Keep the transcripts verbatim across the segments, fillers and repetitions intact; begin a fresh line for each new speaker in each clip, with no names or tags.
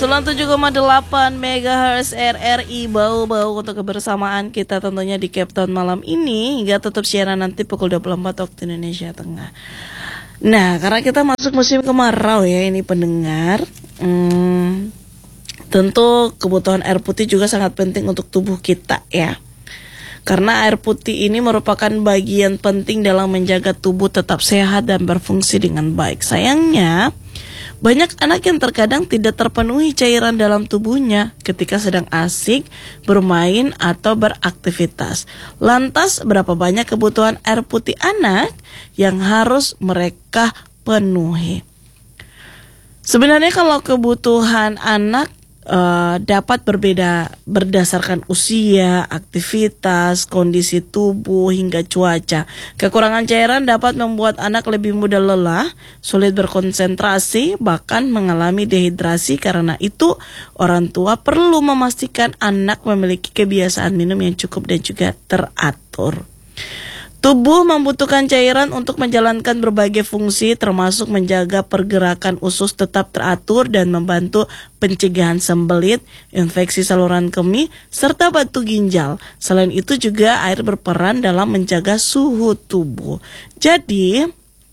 sembilan puluh tujuh koma delapan megahertz R R I Bau-Bau untuk kebersamaan kita tentunya di Cape Town malam ini hingga tutup siaran nanti pukul dua puluh empat waktu Indonesia Tengah. Nah, karena kita masuk musim kemarau ya ini pendengar, hmm, tentu kebutuhan air putih juga sangat penting untuk tubuh kita ya. Karena air putih ini merupakan bagian penting dalam menjaga tubuh tetap sehat dan berfungsi dengan baik. Sayangnya, banyak anak yang terkadang tidak terpenuhi cairan dalam tubuhnya ketika sedang asik bermain atau beraktivitas. Lantas, berapa banyak kebutuhan air putih anak yang harus mereka penuhi? Sebenarnya kalau kebutuhan anak Uh, dapat berbeda berdasarkan usia, aktivitas, kondisi tubuh, hingga cuaca. Kekurangan cairan dapat membuat anak lebih mudah lelah, sulit berkonsentrasi, bahkan mengalami dehidrasi. Karena itu, orang tua perlu memastikan anak memiliki kebiasaan minum yang cukup dan juga teratur. Tubuh membutuhkan cairan untuk menjalankan berbagai fungsi termasuk menjaga pergerakan usus tetap teratur dan membantu pencegahan sembelit, infeksi saluran kemih, serta batu ginjal. Selain itu juga air berperan dalam menjaga suhu tubuh. Jadi,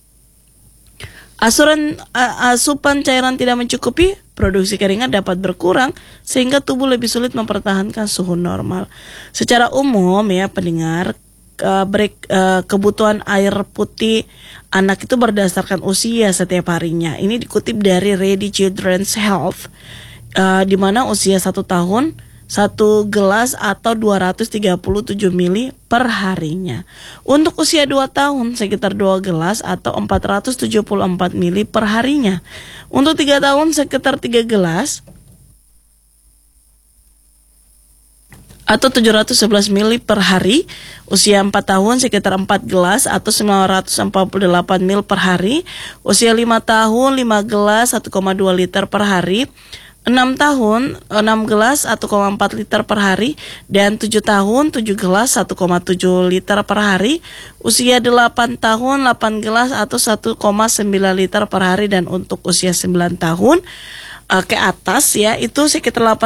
asuran, asupan cairan tidak mencukupi, produksi keringat dapat berkurang sehingga tubuh lebih sulit mempertahankan suhu normal. Secara umum ya pendengar, Uh, break, uh, kebutuhan air putih anak itu berdasarkan usia setiap harinya. Ini dikutip dari Ready Children's Health, uh, di mana usia satu tahun satu gelas atau dua ratus tiga puluh tujuh mili per harinya. Untuk usia dua tahun sekitar dua gelas atau empat ratus tujuh puluh empat mili per harinya. Untuk tiga tahun sekitar tiga gelas atau tujuh ratus sebelas mili per hari. Usia empat tahun sekitar empat gelas atau sembilan ratus empat puluh delapan mili per hari. Usia lima tahun lima gelas satu koma dua liter per hari. enam tahun enam gelas satu koma empat liter per hari. Dan tujuh tahun tujuh gelas satu koma tujuh liter per hari. Usia delapan tahun delapan gelas atau satu koma sembilan liter per hari. Dan untuk usia sembilan tahun uh, ke atas ya itu sekitar delapan